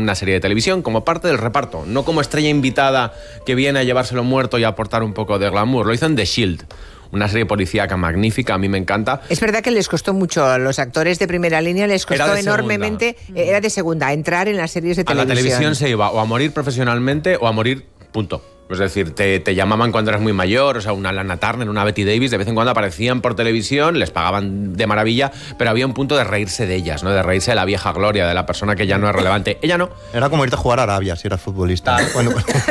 una serie de televisión como parte del reparto, no como estrella invitada que viene a llevárselo muerto y a aportar un poco de glamour. Lo hizo en The Shield, una serie policíaca magnífica, a mí me encanta. Es verdad que les costó mucho, a los actores de primera línea les costó enormemente, era de segunda, entrar en las series de televisión. A la televisión se iba o a morir profesionalmente o a morir, punto. Es decir, te llamaban cuando eras muy mayor, o sea, una Lana Turner, una Betty Davis, de vez en cuando aparecían por televisión, les pagaban de maravilla, pero había un punto de reírse de ellas, ¿no? De reírse de la vieja gloria, de la persona que ya no es relevante. Ella no. Era como irte a jugar a Arabia si eras futbolista. Sí.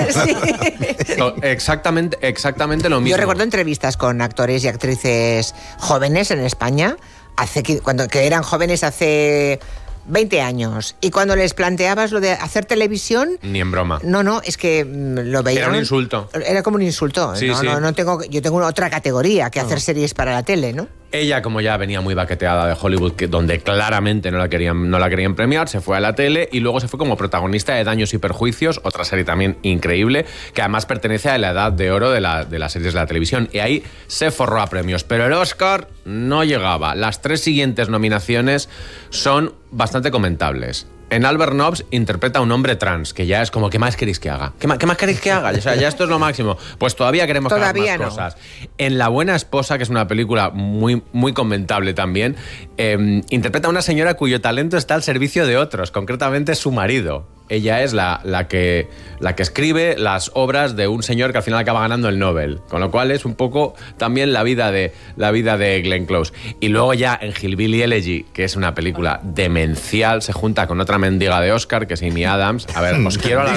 Exactamente lo mismo. Yo recuerdo entrevistas con actores y actrices jóvenes en España, que eran jóvenes hace 20 años. Y cuando les planteabas lo de hacer televisión... Ni en broma. No, es que lo veían... Era un insulto. Era como un insulto. Sí, sí. Yo tengo otra categoría que hacer series para la tele, ¿no? Ella, como ya venía muy baqueteada de Hollywood, donde claramente no la querían premiar, se fue a la tele y luego se fue como protagonista de Daños y Perjuicios, otra serie también increíble, que además pertenece a la edad de oro de las series de la televisión. Y ahí se forró a premios, pero el Oscar no llegaba. Las 3 siguientes nominaciones son bastante comentables. En Albert Nobbs interpreta a un hombre trans, que ya es como, ¿qué más queréis que haga? ¿Qué más queréis que haga? O sea, ya esto es lo máximo. Pues todavía queremos que haga más cosas. En La Buena Esposa, que es una película muy, muy comentable también, interpreta a una señora cuyo talento está al servicio de otros, concretamente su marido. Ella es la que escribe las obras de un señor que al final acaba ganando el Nobel, con lo cual es un poco también la vida de Glenn Close. Y luego ya en Hillbilly Elegy, que es una película demencial, se junta con otra mendiga de Oscar, que es Amy Adams. A ver, os quiero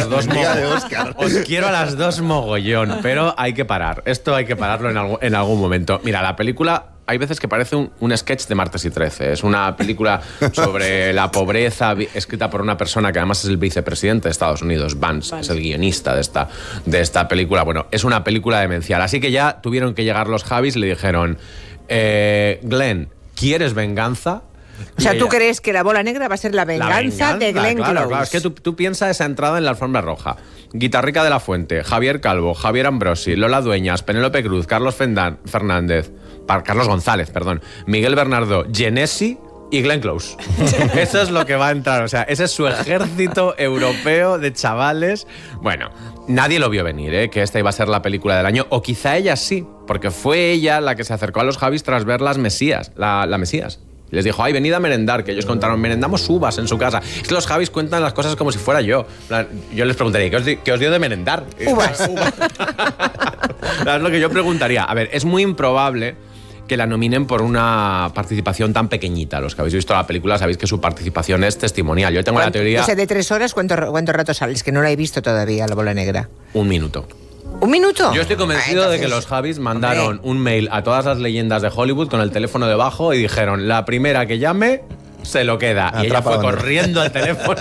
a las dos mogollón, pero hay que parar. Esto hay que pararlo en algún momento. Mira, la película... Hay veces que parece un sketch de Martes y 13. Es una película sobre la pobreza, escrita por una persona que además es el vicepresidente de Estados Unidos, Vance. Es el guionista de esta película. Bueno, es una película demencial. Así que ya tuvieron que llegar los Javis y le dijeron, Glenn, ¿quieres venganza? O sea, ¿tú crees que La Bola Negra va a ser la venganza de Glenn Close? Claro, es que tú piensas esa entrada en la alfombra roja. Guitarrica de la Fuente, Javier Calvo, Javier Ambrosi, Lola Dueñas, Penélope Cruz, Carlos González, Miguel Bernardo, Genesi y Glenn Close. Eso es lo que va a entrar, o sea, ese es su ejército europeo de chavales. Bueno, nadie lo vio venir, que esta iba a ser la película del año, o quizá ella sí, porque fue ella la que se acercó a los Javis tras ver la Mesías. Les dijo, ay, venid a merendar, que ellos contaron, merendamos uvas en su casa. Es que los Javis cuentan las cosas como si fuera yo. Yo les preguntaría, ¿qué os dio de merendar? Uvas. Es lo que yo preguntaría. A ver, es muy improbable que la nominen por una participación tan pequeñita. Los que habéis visto la película sabéis que su participación es testimonial. Yo tengo la teoría... O sea, de 3 horas, ¿cuánto rato sales? Que no la he visto todavía, La Bola Negra. 1 minuto. ¿1 minuto? Yo estoy convencido de que los Javis mandaron un mail a todas las leyendas de Hollywood con el teléfono debajo y dijeron, la primera que llame se lo queda. Y ella fue corriendo al teléfono.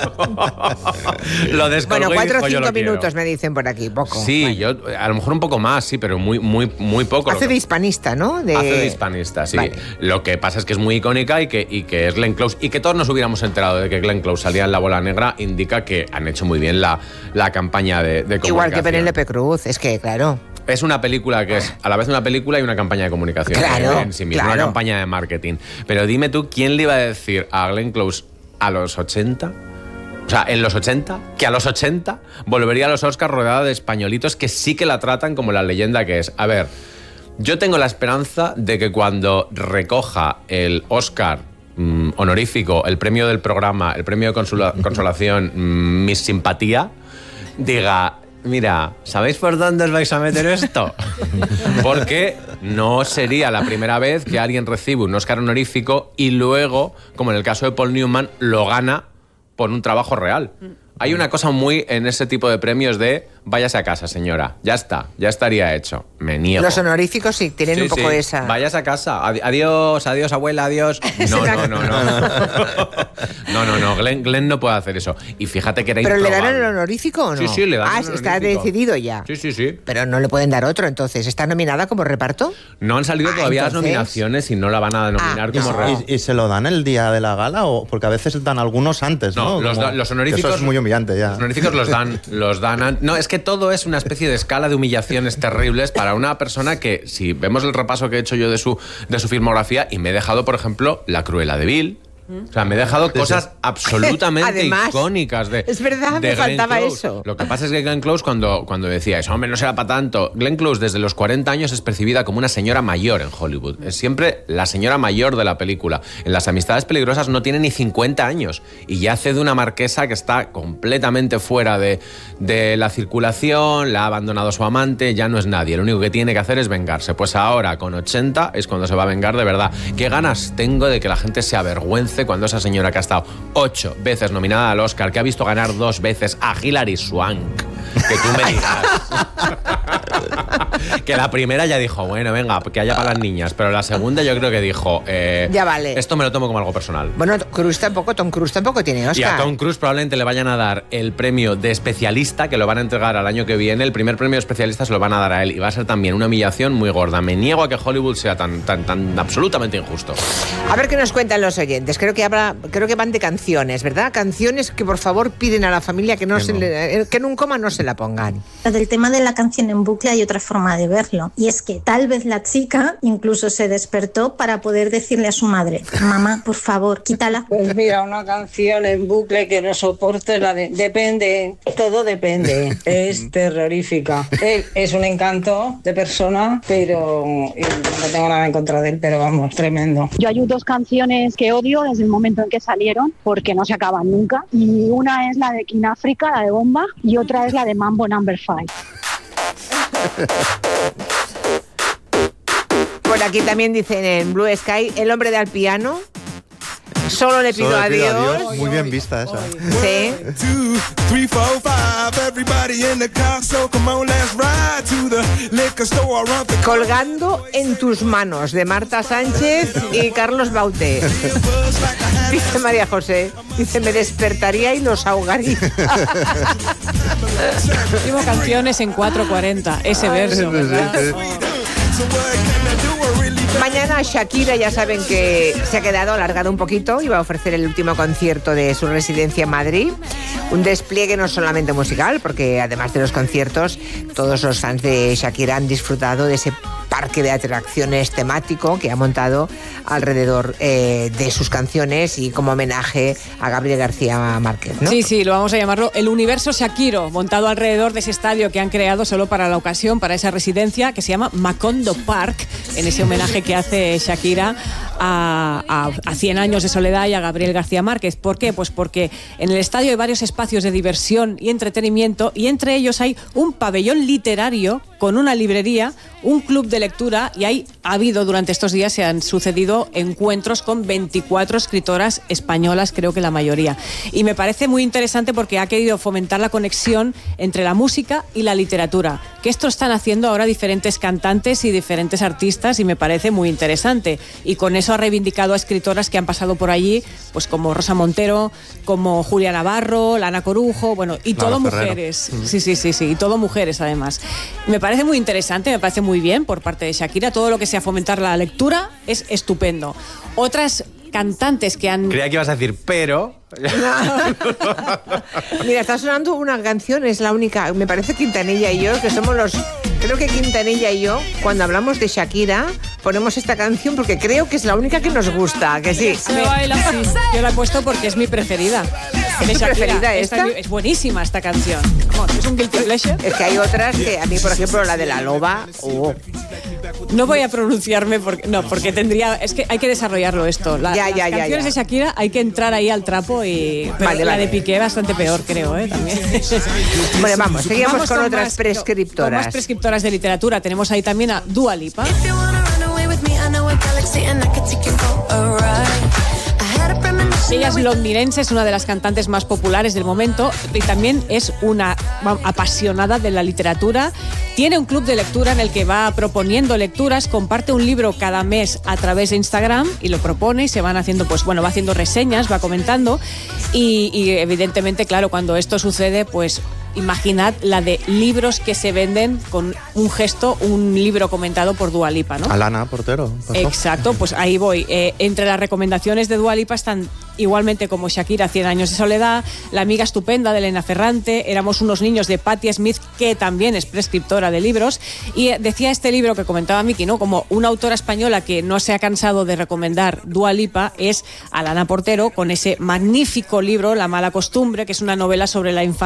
Lo descolgó. Bueno, 4 o 5 minutos quiero. Me dicen por aquí, poco. Sí, bueno. yo a lo mejor un poco más, sí, pero muy poco. Hace de hispanista, ¿no? Hace de hispanista, sí. Vale. Lo que pasa es que es muy icónica y que es Glenn Close. Y que todos nos hubiéramos enterado de que Glenn Close salía en La Bola Negra indica que han hecho muy bien la campaña de comunicación. Igual que Penélope Cruz, es que, claro... Es una película que es a la vez una película y una campaña de comunicación. Claro, en sí misma, una campaña de marketing. Pero dime tú, ¿quién le iba a decir a Glenn Close a los 80? O sea, en los 80, que a los 80 volvería a los Oscars rodeada de españolitos que sí que la tratan como la leyenda que es. A ver, yo tengo la esperanza de que cuando recoja el Oscar honorífico, el premio del programa, el premio de consolación, Miss Simpatía, diga... Mira, ¿sabéis por dónde os vais a meter esto? Porque no sería la primera vez que alguien recibe un Oscar honorífico y luego, como en el caso de Paul Newman, lo gana por un trabajo real. Hay una cosa muy en ese tipo de premios de váyase a casa, señora, ya está, ya estaría hecho. Me niego. Los honoríficos sí tienen un poco esa... Váyase a casa, adiós, abuela, adiós. No, Glenn no puede hacer eso. Y fíjate que era improbable. ¿Pero le dan el honorífico o no? Sí, le dan el honorífico. Está decidido ya. Sí. Pero no le pueden dar otro, entonces. ¿Está nominada como reparto? No han salido todavía las nominaciones y no la van a denominar como reparto. ¿Y se lo dan el día de la gala? Porque a veces dan algunos antes, ¿no? Los honoríficos... Eso es muy humillante ya. Los honoríficos los dan... No, es que todo es una especie de escala de humillaciones terribles para una persona que, si vemos el repaso que he hecho yo de su filmografía, y me he dejado, por ejemplo, La Cruella de Vil, O sea, me he dejado cosas absolutamente Además, icónicas de es verdad, me Glenn faltaba Close. eso. Lo que pasa es que Glenn Close, cuando decíais, hombre, no será para tanto, Glenn Close desde los 40 años es percibida como una señora mayor en Hollywood. Es siempre la señora mayor de la película. En Las amistades peligrosas no tiene ni 50 años y ya hace de una marquesa que está completamente fuera de la circulación, la ha abandonado su amante, ya no es nadie. Lo único que tiene que hacer es vengarse. Pues ahora, con 80, es cuando se va a vengar de verdad. ¿Qué ganas tengo de que la gente se avergüence cuando esa señora que ha estado 8 veces nominada al Oscar, que ha visto ganar 2 veces a Hilary Swank, que tú me digas que la primera ya dijo, bueno, venga, que haya para las niñas, pero la segunda yo creo que dijo, ya vale. Esto me lo tomo como algo personal. Bueno, Tom Cruise tampoco tiene Oscar. Y a Tom Cruise probablemente le vayan a dar el premio de especialista, que lo van a entregar al año que viene. El primer premio de especialista se lo van a dar a él y va a ser también una humillación muy gorda. Me niego a que Hollywood sea tan absolutamente injusto. A ver qué nos cuentan los oyentes. Creo que van de canciones, ¿verdad? Canciones que por favor piden a la familia que en un coma no se la pongan. Del tema de la canción en bucle hay otra forma de verlo, y es que tal vez la chica incluso se despertó para poder decirle a su madre, mamá, por favor, quítala. Pues mira, una canción en bucle que no soporto es la de Depende, todo depende. Es terrorífica. Él es un encanto de persona, pero no tengo nada en contra de él, pero vamos, tremendo. Yo hay 2 canciones que odio desde el momento en que salieron, porque no se acaban nunca, y una es la de King Africa, la de Bomba, y otra es la de Mambo No. 5. Por aquí también dicen en Blue Sky, el hombre del piano. Solo le pido a Dios. Muy bien vista esa. Sí. Colgando en tus manos, de Marta Sánchez y Carlos Bauté. Dice María José, dice, me despertaría y los ahogaría. Último canciones en 4:40, ese verso, ¿verdad? Mañana Shakira, ya saben que se ha quedado alargado un poquito y va a ofrecer el último concierto de su residencia en Madrid. Un despliegue no solamente musical, porque además de los conciertos, todos los fans de Shakira han disfrutado de ese parque de atracciones temático que ha montado alrededor de sus canciones y como homenaje a Gabriel García Márquez, ¿no? Sí, lo vamos a llamarlo el Universo Shakiro, montado alrededor de ese estadio que han creado solo para la ocasión, para esa residencia, que se llama Macondo Park, en ese homenaje que hace Shakira a 100 años de soledad y a Gabriel García Márquez. ¿Por qué? Pues porque en el estadio hay varios espacios de diversión y entretenimiento, y entre ellos hay un pabellón literario con una librería, un club de lectura, y ha habido durante estos días, se han sucedido encuentros con 24 escritoras españolas, creo que la mayoría. Y me parece muy interesante porque ha querido fomentar la conexión entre la música y la literatura, que esto están haciendo ahora diferentes cantantes y diferentes artistas, y me parece muy interesante. Y con eso ha reivindicado a escritoras que han pasado por allí, pues como Rosa Montero, como Julia Navarro, Lana Corujo, bueno, y todo mujeres. Sí, y todo mujeres además. Me parece muy interesante, me parece muy bien por parte de Shakira. Todo lo que sea fomentar la lectura es estupendo. Otras cantantes que han... Creía que ibas a decir, pero... Mira, está sonando una canción, es la única, me parece Quintanilla y yo, que somos los... Creo que Quintanilla y yo, cuando hablamos de Shakira, ponemos esta canción porque creo que es la única que nos gusta, que sí. Sí, yo la he puesto porque es mi preferida. ¿Es tu preferida esta? Es buenísima esta canción. Es un guilty pleasure. Es que hay otras que a mí, por ejemplo, la de La Loba... No voy a pronunciarme porque tendría... Es que hay que desarrollarlo esto. Las canciones de Shakira hay que entrar ahí al trapo y... Pero la de Piqué bastante peor, creo, también. Bueno, vamos, seguimos con otras prescriptoras. Con más prescriptoras de literatura. Tenemos ahí también a Dua Lipa. Ella es londinense, es una de las cantantes más populares del momento y también es una apasionada de la literatura. Tiene un club de lectura en el que va proponiendo lecturas, comparte un libro cada mes a través de Instagram y lo propone y se van haciendo, va haciendo reseñas, va comentando y evidentemente, claro, cuando esto sucede, pues imaginad la de libros que se venden con un gesto, un libro comentado por Dua Lipa, ¿no? Alana Portero. Pasó. Exacto, pues ahí voy. Entre las recomendaciones de Dua Lipa están igualmente como Shakira, 100 años de soledad, La amiga estupenda de Elena Ferrante, Éramos unos niños de Patti Smith, que también es prescriptora de libros, y decía este libro que comentaba Miki, ¿no? Como una autora española que no se ha cansado de recomendar Dua Lipa es Alana Portero, con ese magnífico libro La mala costumbre, que es una novela sobre la infancia